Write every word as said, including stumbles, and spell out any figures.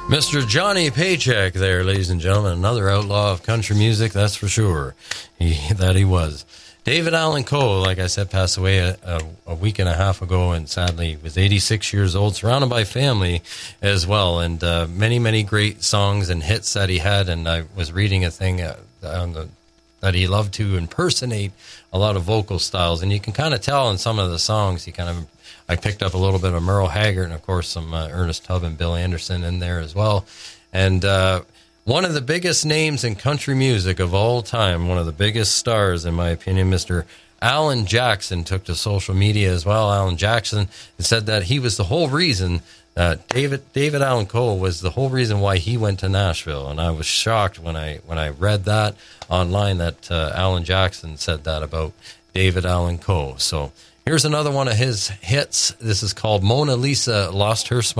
Mister Johnny Paycheck there, ladies and gentlemen. Another outlaw of country music, that's for sure. He, that he was. David Allan Coe, like I said, passed away a, a, a week and a half ago, and sadly was eighty-six years old, surrounded by family as well, and uh, many, many great songs and hits that he had. And I was reading a thing uh, on the, that he loved to impersonate a lot of vocal styles, and you can kind of tell in some of the songs. He kind of, I picked up a little bit of Merle Haggard, and of course some uh, Ernest Tubb and Bill Anderson in there as well. And uh, one of the biggest names in country music of all time, one of the biggest stars, in my opinion, Mister Alan Jackson, took to social media as well. Alan Jackson said that he was the whole reason, uh, David David Allan Coe was the whole reason why he went to Nashville. And I was shocked when I when I read that online, that uh, Alan Jackson said that about David Allan Coe. So here's another one of his hits. This is called Mona Lisa Lost Her Smile.